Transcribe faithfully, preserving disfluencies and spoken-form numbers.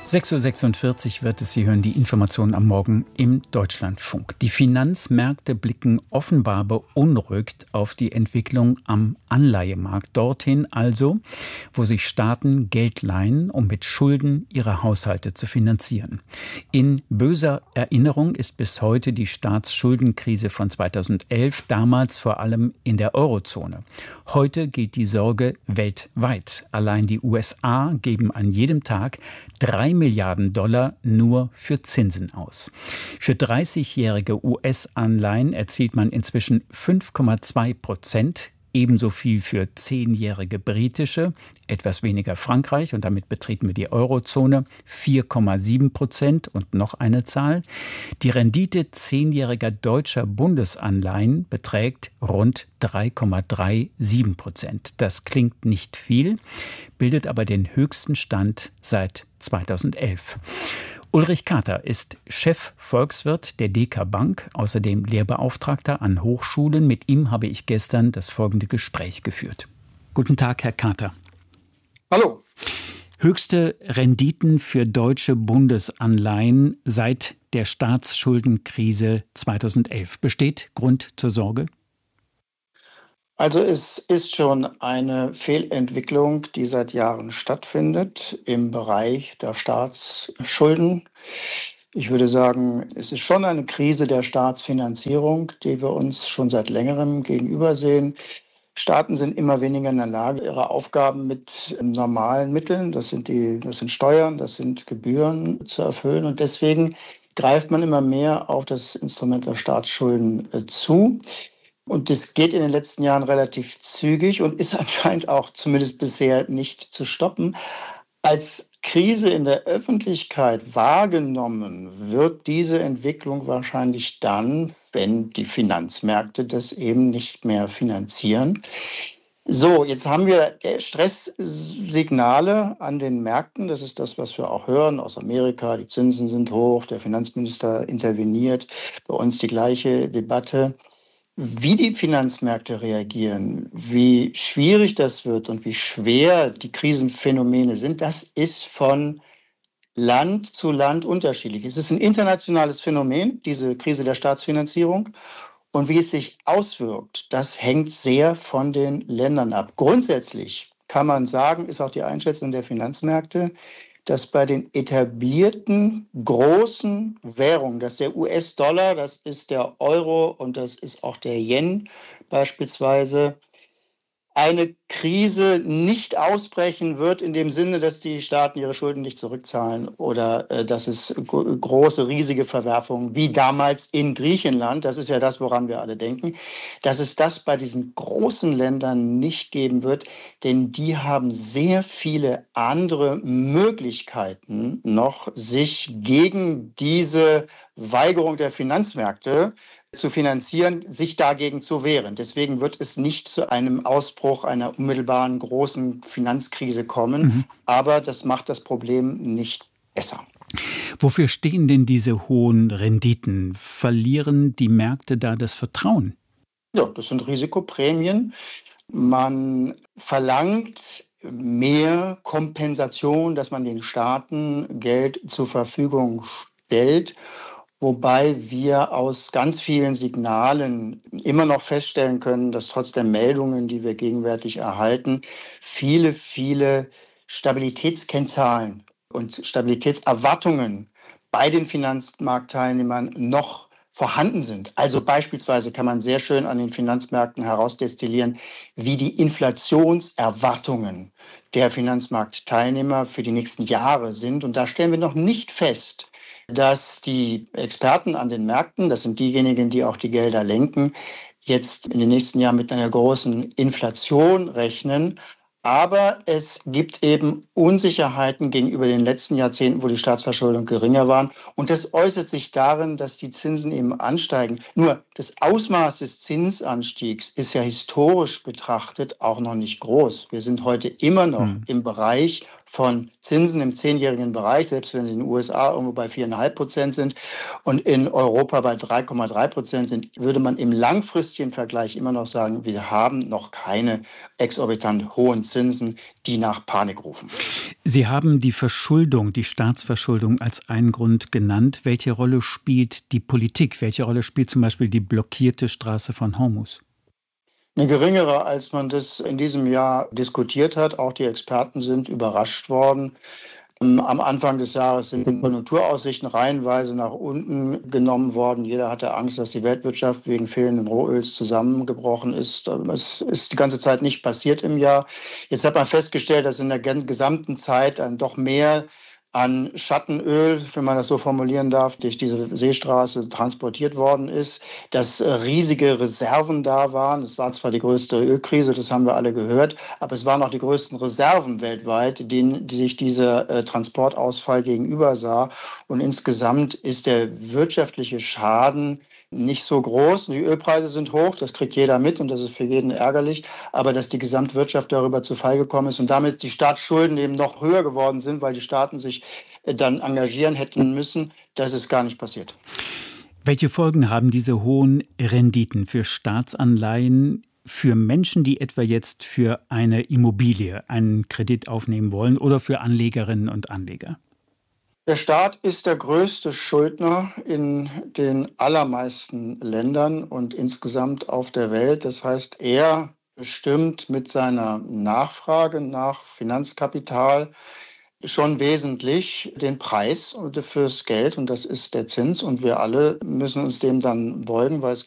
sechs Uhr sechsundvierzig wird es, Sie hören die Informationen am Morgen im Deutschlandfunk. Die Finanzmärkte blicken offenbar beunruhigt auf die Entwicklung am Anleihemarkt. Dorthin also, wo sich Staaten Geld leihen, um mit Schulden ihre Haushalte zu finanzieren. In böser Erinnerung ist bis heute die Staatsschuldenkrise von zweitausendelf, damals vor allem in der Eurozone. Heute gilt die Sorge weltweit. Allein die U S A geben an jedem Tag drei Milliarden Dollar nur für Zinsen aus. Für dreißigjährige U S-Anleihen erzielt man inzwischen fünf Komma zwei Prozent. Ebenso viel für zehnjährige britische, etwas weniger Frankreich, und damit betreten wir die Eurozone, vier Komma sieben Prozent und noch eine Zahl. Die Rendite zehnjähriger deutscher Bundesanleihen beträgt rund drei Komma siebenunddreißig Prozent. Das klingt nicht viel, bildet aber den höchsten Stand seit zweitausendelf. Ulrich Kater ist Chefvolkswirt der D K Bank, außerdem Lehrbeauftragter an Hochschulen. Mit ihm habe ich gestern das folgende Gespräch geführt. Guten Tag, Herr Kater. Hallo. Höchste Renditen für deutsche Bundesanleihen seit der Staatsschuldenkrise zweitausendelf. Besteht Grund zur Sorge? Also es ist schon eine Fehlentwicklung, die seit Jahren stattfindet im Bereich der Staatsschulden. Ich würde sagen, es ist schon eine Krise der Staatsfinanzierung, die wir uns schon seit längerem gegenübersehen. Staaten sind immer weniger in der Lage, ihre Aufgaben mit normalen Mitteln, das sind die, das sind Steuern, das sind Gebühren, zu erfüllen. Und deswegen greift man immer mehr auf das Instrument der Staatsschulden zu. Und das geht in den letzten Jahren relativ zügig und ist anscheinend auch zumindest bisher nicht zu stoppen. Als Krise in der Öffentlichkeit wahrgenommen wird diese Entwicklung wahrscheinlich dann, wenn die Finanzmärkte das eben nicht mehr finanzieren. So, jetzt haben wir Stresssignale an den Märkten. Das ist das, was wir auch hören aus Amerika. Die Zinsen sind hoch, der Finanzminister interveniert. Bei uns die gleiche Debatte. Wie die Finanzmärkte reagieren, wie schwierig das wird und wie schwer die Krisenphänomene sind, das ist von Land zu Land unterschiedlich. Es ist ein internationales Phänomen, diese Krise der Staatsfinanzierung. Und wie es sich auswirkt, das hängt sehr von den Ländern ab. Grundsätzlich kann man sagen, ist auch die Einschätzung der Finanzmärkte, dass bei den etablierten großen Währungen, das ist der U S-Dollar, das ist der Euro und das ist auch der Yen beispielsweise, eine Krise nicht ausbrechen wird in dem Sinne, dass die Staaten ihre Schulden nicht zurückzahlen oder äh, dass es g- große, riesige Verwerfungen wie damals in Griechenland, das ist ja das, woran wir alle denken, dass es das bei diesen großen Ländern nicht geben wird, denn die haben sehr viele andere Möglichkeiten noch, sich gegen diese Weigerung der Finanzmärkte zu finanzieren, sich dagegen zu wehren. Deswegen wird es nicht zu einem Ausbruch einer unmittelbaren großen Finanzkrise kommen. Mhm. Aber das macht das Problem nicht besser. Wofür stehen denn diese hohen Renditen? Verlieren die Märkte da das Vertrauen? Ja, das sind Risikoprämien. Man verlangt mehr Kompensation, dass man den Staaten Geld zur Verfügung stellt. Wobei wir aus ganz vielen Signalen immer noch feststellen können, dass trotz der Meldungen, die wir gegenwärtig erhalten, viele, viele Stabilitätskennzahlen und Stabilitätserwartungen bei den Finanzmarktteilnehmern noch vorhanden sind. Also beispielsweise kann man sehr schön an den Finanzmärkten herausdestillieren, wie die Inflationserwartungen der Finanzmarktteilnehmer für die nächsten Jahre sind. Und da stellen wir noch nicht fest, dass die Experten an den Märkten, das sind diejenigen, die auch die Gelder lenken, jetzt in den nächsten Jahren mit einer großen Inflation rechnen. Aber es gibt eben Unsicherheiten gegenüber den letzten Jahrzehnten, wo die Staatsverschuldung geringer war. Und das äußert sich darin, dass die Zinsen eben ansteigen. Nur das Ausmaß des Zinsanstiegs ist ja historisch betrachtet auch noch nicht groß. Wir sind heute immer noch hm. im Bereich von Zinsen im zehnjährigen Bereich, selbst wenn sie in den U S A irgendwo bei vier Komma fünf Prozent sind und in Europa bei drei Komma drei Prozent sind, würde man im langfristigen Vergleich immer noch sagen, wir haben noch keine exorbitant hohen Zinsen, die nach Panik rufen. Sie haben die Verschuldung, die Staatsverschuldung als einen Grund genannt. Welche Rolle spielt die Politik? Welche Rolle spielt zum Beispiel die blockierte Straße von Hormuz? Eine geringere, als man das in diesem Jahr diskutiert hat. Auch die Experten sind überrascht worden. Am Anfang des Jahres sind die Konjunkturaussichten reihenweise nach unten genommen worden. Jeder hatte Angst, dass die Weltwirtschaft wegen fehlenden Rohöls zusammengebrochen ist. Es ist die ganze Zeit nicht passiert im Jahr. Jetzt hat man festgestellt, dass in der gesamten Zeit dann doch mehr an Schattenöl, wenn man das so formulieren darf, durch diese Seestraße transportiert worden ist, dass riesige Reserven da waren. Es war zwar die größte Ölkrise, das haben wir alle gehört, aber es waren auch die größten Reserven weltweit, denen die sich dieser äh, Transportausfall gegenüber sah. Und insgesamt ist der wirtschaftliche Schaden nicht so groß. Die Ölpreise sind hoch, das kriegt jeder mit und das ist für jeden ärgerlich. Aber dass die Gesamtwirtschaft darüber zu Fall gekommen ist und damit die Staatsschulden eben noch höher geworden sind, weil die Staaten sich dann engagieren hätten müssen, das ist gar nicht passiert. Welche Folgen haben diese hohen Renditen für Staatsanleihen, für Menschen, die etwa jetzt für eine Immobilie einen Kredit aufnehmen wollen oder für Anlegerinnen und Anleger? Der Staat ist der größte Schuldner in den allermeisten Ländern und insgesamt auf der Welt. Das heißt, er bestimmt mit seiner Nachfrage nach Finanzkapital schon wesentlich den Preis fürs Geld und das ist der Zins und wir alle müssen uns dem dann beugen, weil es